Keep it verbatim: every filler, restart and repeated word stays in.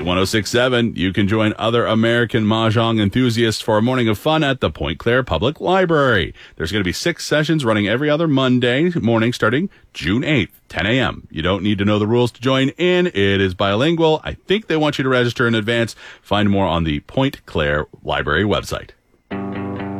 Play one oh six point seven. You can join other American Mahjong enthusiasts for a morning of fun at the Point Claire Public Library. There's going to be six sessions running every other Monday morning starting June eighth, ten a.m. You don't need to know the rules to join in. It is bilingual. I think they want you to register in advance. Find more on the Point Claire Library website.